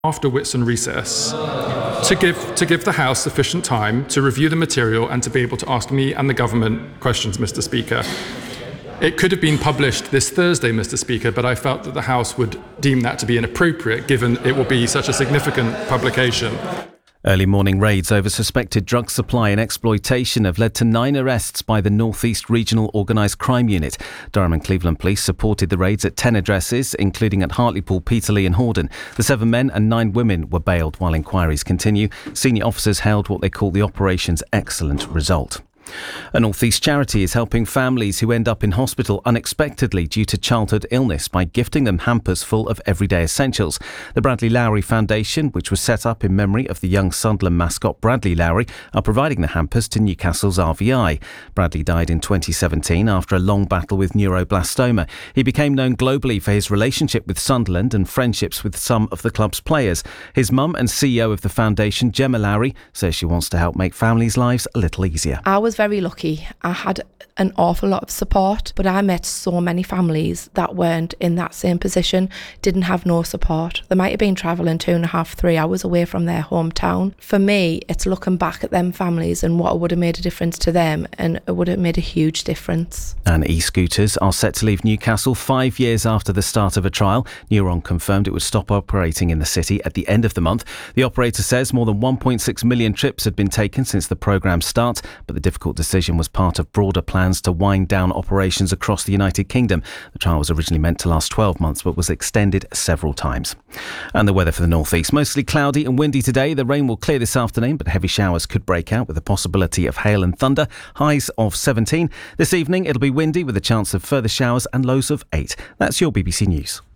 after Whitsun recess to give the House sufficient time to review the material and to be able to ask me and the government questions, Mr. Speaker. It could have been published this Thursday, Mr. Speaker, but I felt that the House would deem that to be inappropriate given it will be such a significant publication. Early morning raids over suspected drug supply and exploitation have led to 9 arrests by the North East Regional Organised Crime Unit. Durham and Cleveland Police supported the raids at 10 addresses, including at Hartlepool, Peterlee and Hordern. The 7 men and 9 women were bailed while inquiries continue. Senior officers hailed what they call the operation's excellent result. A North East charity is helping families who end up in hospital unexpectedly due to childhood illness by gifting them hampers full of everyday essentials. The Bradley Lowry Foundation, which was set up in memory of the young Sunderland mascot Bradley Lowry, are providing the hampers to Newcastle's RVI. Bradley died in 2017 after a long battle with neuroblastoma. He became known globally for his relationship with Sunderland and friendships with some of the club's players. His mum and CEO of the foundation, Gemma Lowry, says she wants to help make families' lives a little easier. I was very lucky. I had an awful lot of support, but I met so many families that weren't in that same position, didn't have no support. They might have been travelling 2.5, 3 hours away from their hometown. For me, it's looking back at them families and what would have made a difference to them, and it would have made a huge difference. And e-scooters are set to leave Newcastle 5 years after the start of a trial. Neuron confirmed it would stop operating in the city at the end of the month. The operator says more than 1.6 million trips had been taken since the programme's start, but the difficult decision was part of broader plans to wind down operations across the United Kingdom. The trial was originally meant to last 12 months but was extended several times. And the weather for the North East. Mostly cloudy and windy today. The rain will clear this afternoon, but heavy showers could break out with the possibility of hail and thunder. Highs of 17. This evening it'll be windy with a chance of further showers and lows of 8. That's your BBC News.